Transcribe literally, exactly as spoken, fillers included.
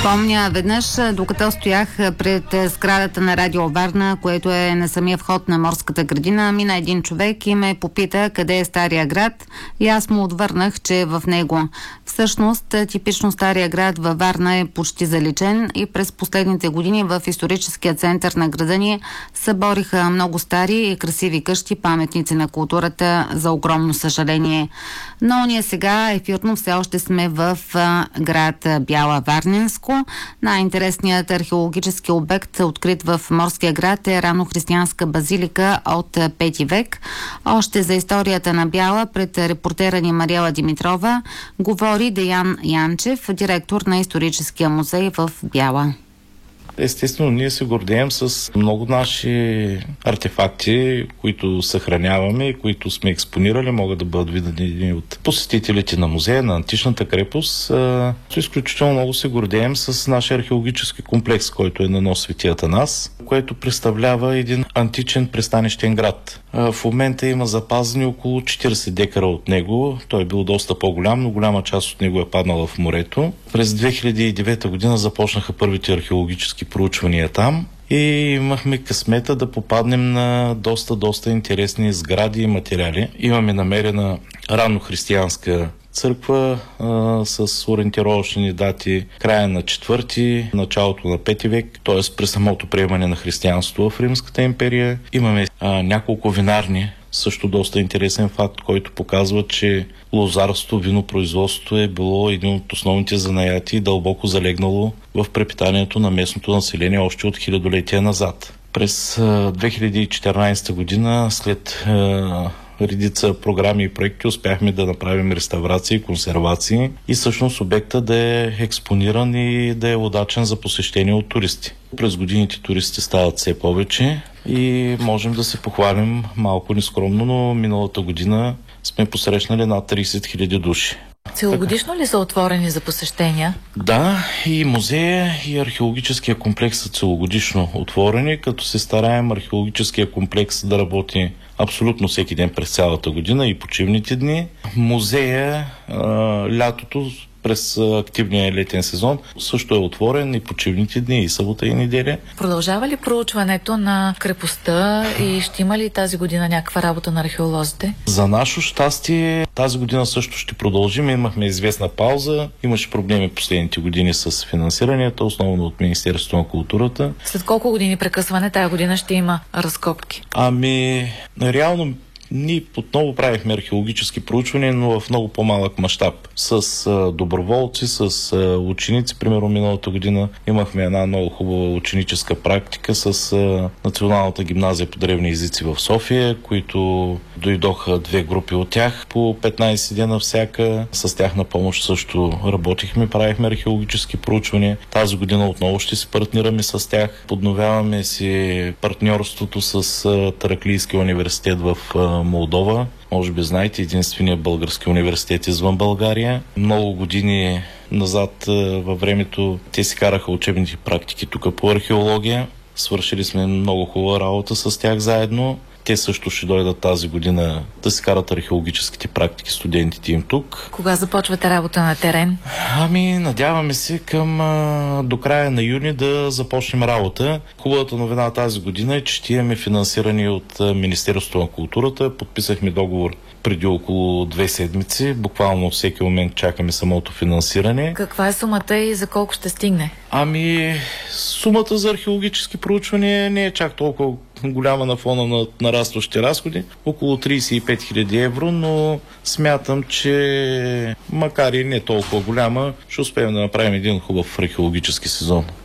Помня веднъж, докато стоях пред сградата на Радио Варна, което е на самия вход на Морската градина, мина един човек и ме попита къде е Стария град и аз му отвърнах, че е в него. Всъщност, типично Стария град във Варна е почти заличен и през последните години в историческия център на града ни събориха много стари и красиви къщи, паметници на културата, за огромно съжаление. Но ние сега ефирно все още сме в град Бяла Варненско. Най-интересният археологически обект, открит в Морския град, е ранохристиянска базилика от пети век. Още за историята на Бяла пред репортера ни Мариела Димитрова говори Деян Янчев, директор на историческия музей в Бяла. Естествено, ние се гордеем с много наши артефакти, които съхраняваме и които сме експонирали, могат да бъдат видени от посетителите на музея, на античната крепост. Изключително много се гордеем с нашия археологически комплекс, който е на нос Свети Атанас, което представлява един античен пристанищен град. В момента има запазени около четирийсет декара от него. Той е бил доста по-голям, но голяма част от него е паднала в морето. През две хиляди и девета година започнаха първите археологически проучвания там и имахме късмета да попаднем на доста, доста интересни сгради и материали. Имаме намерена раннохристиянска църква а, с ориентировъчни дати края на четвърти, началото на пети век, т.е. при самото приемане на християнство в Римската империя. Имаме а, няколко винарни, също доста интересен факт, който показва, че лозарство, винопроизводството е било един от основните занаяти, дълбоко залегнало в препитанието на местното население още от хилядолетия назад. През а, две хиляди и четиринадесета година, след а, редица програми и проекти, успяхме да направим реставрации и консервации и всъщност обекта да е експониран и да е удачен за посещение от туристи. През годините туристи стават все повече и можем да се похвалим малко нескромно, но миналата година сме посрещнали над трийсет хиляди души. Целогодишно ли са отворени за посещения? Да, и музея, и археологическия комплекс са целогодишно отворени, като се стараем археологическия комплекс да работи абсолютно всеки ден през цялата година и почивните дни. Музея а, лятото през активния летен сезон също е отворен и почивните дни, и събота и неделя. Продължава ли проучването на крепостта и ще има ли тази година някаква работа на археолозите? За наше щастие тази година също ще продължим. Имахме известна пауза. Имаше проблеми последните години с финансирането, основно от Министерството на културата. След колко години прекъсване тази година ще има разкопки? Ами, реално ние отново правихме археологически проучвания, но в много по-малък мащаб. С а, доброволци, с а, ученици. Примерно миналата година имахме една много хубава ученическа практика с а, Националната гимназия по древни езици в София, които дойдоха две групи от тях по петнайсет дена всяка. С тяхна помощ също работихме, правихме археологически проучвания. Тази година отново ще се партнираме с тях. Подновяваме си партньорството с а, Тараклийския университет в а, Молдова. Може би знаете, единствения български университет извън България. Много години назад във времето те си караха учебните практики тук по археология. Свършили сме много хубава работа с тях заедно. Те също ще дойдат тази година да си карат археологическите практики студентите им тук. Кога започвате работа на терен? Ами, надяваме се към а, до края на юни да започнем работа. Хубавата новина тази година е, че ще имаме финансиране от а, Министерството на културата. Подписахме договор преди около две седмици. Буквално всеки момент чакаме самото финансиране. Каква е сумата и за колко ще стигне? Ами, сумата за археологически проучвания не е чак толкова голяма на фона на нарастващи разходи. Около трийсет и пет хиляди евро, но смятам, че макар и не толкова голяма, ще успеем да направим един хубав археологически сезон.